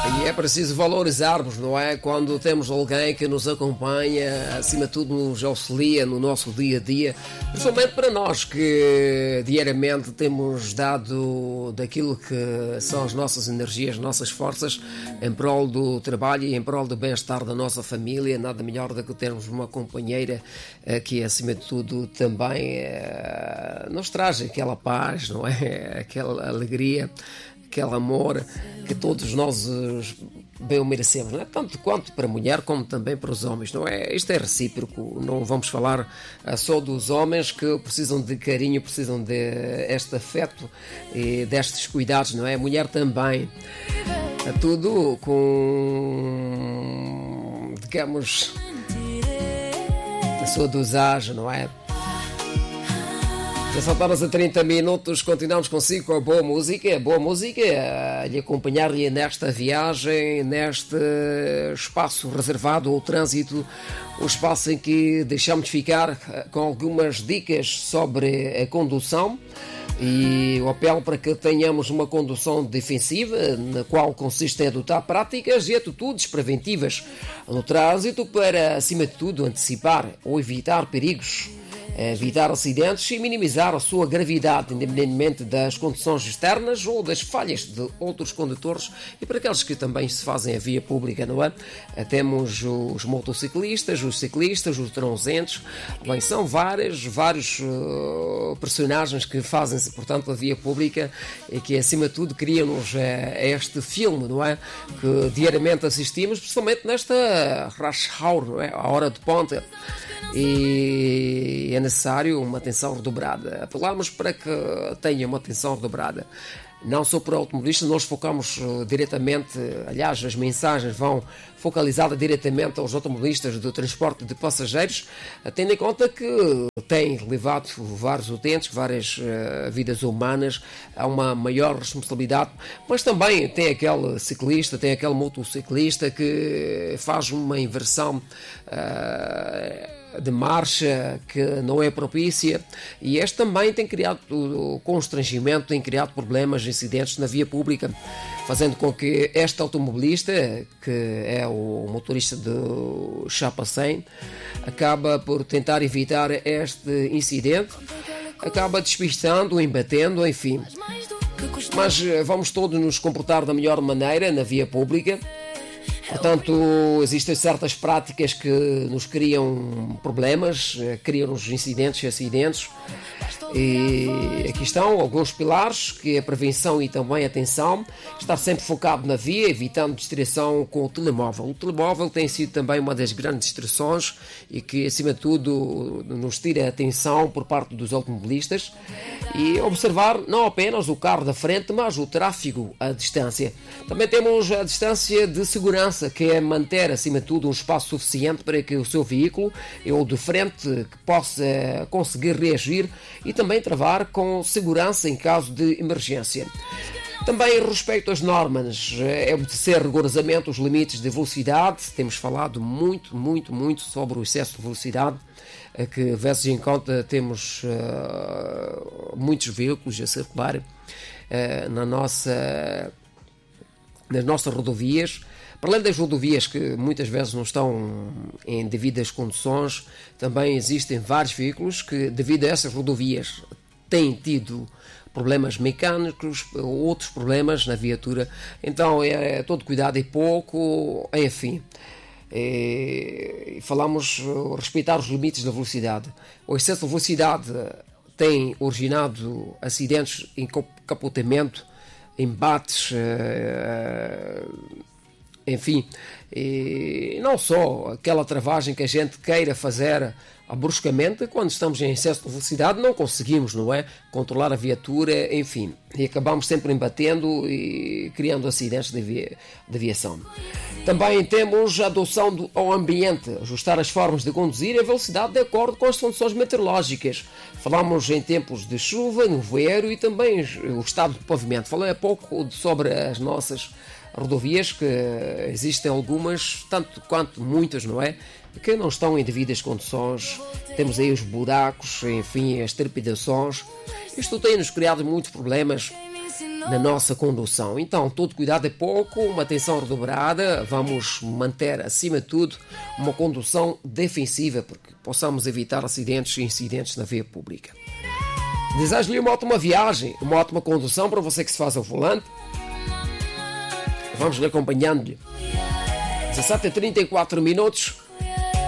E é preciso valorizarmos, não é? Quando temos alguém que nos acompanha, acima de tudo nos auxilia no nosso dia a dia, principalmente para nós que diariamente temos dado daquilo que são as nossas energias, as nossas forças em prol do trabalho e em prol do bem-estar da nossa família. Nada melhor do que termos uma companheira que, acima de tudo, também nos traz aquela paz, não é? Aquela alegria, aquele amor que todos nós bem o merecemos, não é? Tanto quanto para a mulher como também para os homens, não é? Isto é recíproco, não vamos falar só dos homens que precisam de carinho, precisam de este afeto e destes cuidados, não é? A mulher também, é tudo com, digamos, a sua dosagem, não é? Já saltamos a 30 minutos, continuamos consigo com a boa música lhe acompanhar-lhe nesta viagem, neste espaço reservado ao trânsito, o espaço em que deixamos ficar com algumas dicas sobre a condução e o apelo para que tenhamos uma condução defensiva, na qual consiste em adotar práticas e atitudes preventivas no trânsito para, acima de tudo, antecipar ou evitar perigos, evitar acidentes e minimizar a sua gravidade, independentemente das condições externas ou das falhas de outros condutores. E para aqueles que também se fazem a via pública, não é? Temos os motociclistas, os ciclistas, os transeuntes. Bem, são vários personagens que fazem-se, portanto, a via pública e que, acima de tudo, criam-nos este filme, não é? Que diariamente assistimos, principalmente nesta rush hour, não é? A hora de ponta. E é necessário uma atenção redobrada. Apelamos para que tenha uma atenção redobrada. Não só para automobilistas, nós focamos diretamente, aliás, as mensagens vão focalizadas diretamente aos automobilistas do transporte de passageiros, tendo em conta que tem levado vários utentes, várias vidas humanas, há uma maior responsabilidade, mas também tem aquele ciclista, tem aquele motociclista que faz uma inversão de marcha que não é propícia, e este também tem criado constrangimento, tem criado problemas, incidentes na via pública, fazendo com que este automobilista, que é o motorista do Chapa 100, acaba por tentar evitar este incidente, acaba despistando, embatendo, enfim. Mas vamos todos nos comportar da melhor maneira na via pública. Portanto, existem certas práticas que nos criam problemas, criam-nos incidentes e acidentes. E aqui estão alguns pilares, que é a prevenção e também a atenção. Estar sempre focado na via, evitando distração com o telemóvel. O telemóvel tem sido também uma das grandes distrações e que, acima de tudo, nos tira a atenção por parte dos automobilistas. E observar não apenas o carro da frente, mas o tráfego à distância. Também temos a distância de segurança, que é manter, acima de tudo, um espaço suficiente para que o seu veículo, ou de frente, que possa conseguir reagir e também travar com segurança em caso de emergência. Também respeito às normas, é obedecer rigorosamente os limites de velocidade. Temos falado muito sobre o excesso de velocidade, que vezes em conta temos muitos veículos a circular nas nossas rodovias. Para além das rodovias que muitas vezes não estão em devidas condições, também existem vários veículos que, devido a essas rodovias, têm tido problemas mecânicos, outros problemas na viatura. Então é todo cuidado e pouco, enfim. Falamos respeitar os limites da velocidade. O excesso de velocidade tem originado acidentes, encapotamento, embates, enfim, e não só aquela travagem que a gente queira fazer bruscamente, quando estamos em excesso de velocidade não conseguimos, não é? Controlar a viatura, enfim, e acabamos sempre embatendo e criando acidentes de aviação. Também temos a adoção ao ambiente, ajustar as formas de conduzir e a velocidade de acordo com as condições meteorológicas. Falamos em tempos de chuva, nevoeiro e também o estado de pavimento. Falei há pouco sobre as nossas rodovias, que existem algumas, tanto quanto muitas, não é? Que não estão em devidas condições. Temos aí os buracos, enfim, as trepidações. Isto tem-nos criado muitos problemas na nossa condução. Então, todo cuidado é pouco, uma atenção redobrada, vamos manter, acima de tudo, uma condução defensiva, porque possamos evitar acidentes e incidentes na via pública. Desejo-lhe uma ótima viagem, uma ótima condução para você que se faz ao volante. Vamos lhe acompanhando-lhe. 17h34.